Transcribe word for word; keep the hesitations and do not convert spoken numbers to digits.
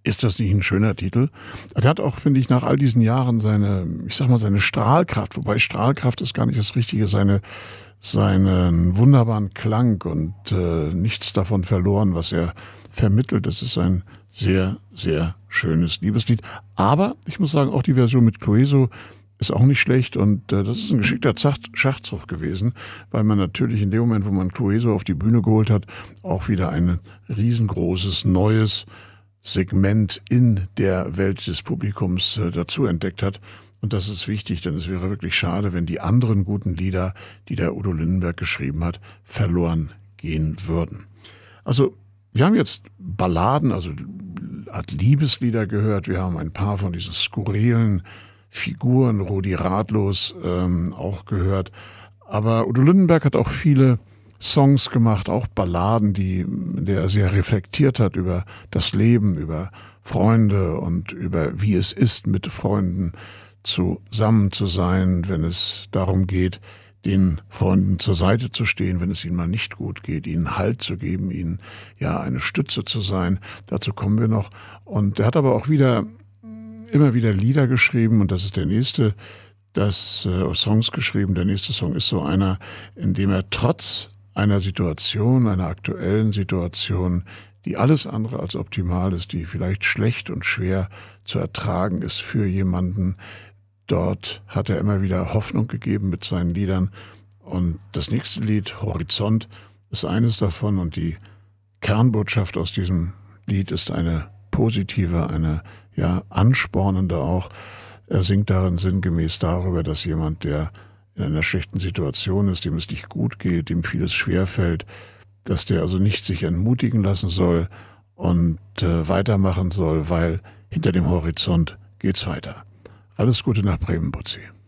Ist das nicht ein schöner Titel? Er hat auch, finde ich, nach all diesen Jahren seine, ich sag mal, seine Strahlkraft, wobei Strahlkraft ist gar nicht das Richtige, seine, seinen wunderbaren Klang und äh, nichts davon verloren, was er vermittelt. Das ist ein sehr, sehr schönes Liebeslied. Aber ich muss sagen, auch die Version mit Clueso ist auch nicht schlecht und äh, das ist ein geschickter Zach- Schachzug gewesen, weil man natürlich in dem Moment, wo man Clueso auf die Bühne geholt hat, auch wieder ein riesengroßes, neues Segment in der Welt des Publikums äh, dazu entdeckt hat. Und das ist wichtig, denn es wäre wirklich schade, wenn die anderen guten Lieder, die der Udo Lindenberg geschrieben hat, verloren gehen würden. Also wir haben jetzt Balladen, also Art Liebeslieder gehört. Wir haben ein paar von diesen skurrilen Figuren, Rudi Ratlos, ähm, auch gehört. Aber Udo Lindenberg hat auch viele Songs gemacht, auch Balladen, die, in der er sehr reflektiert hat über das Leben, über Freunde und über wie es ist, mit Freunden zusammen zu sein, wenn es darum geht, den Freunden zur Seite zu stehen, wenn es ihnen mal nicht gut geht, ihnen Halt zu geben, ihnen ja eine Stütze zu sein. Dazu kommen wir noch. Und er hat aber auch wieder immer wieder Lieder geschrieben und das ist der nächste, das äh, Songs geschrieben. Der nächste Song ist so einer, in dem er trotz einer Situation, einer aktuellen Situation, die alles andere als optimal ist, die vielleicht schlecht und schwer zu ertragen ist für jemanden. Dort hat er immer wieder Hoffnung gegeben mit seinen Liedern. Und das nächste Lied, Horizont, ist eines davon. Und die Kernbotschaft aus diesem Lied ist eine positive, eine ja anspornende auch. Er singt darin sinngemäß darüber, dass jemand, der in einer schlechten Situation ist, dem es nicht gut geht, dem vieles schwerfällt, dass der also nicht sich entmutigen lassen soll und äh, weitermachen soll, weil hinter dem Horizont geht's weiter. Alles Gute nach Bremen, Butzi.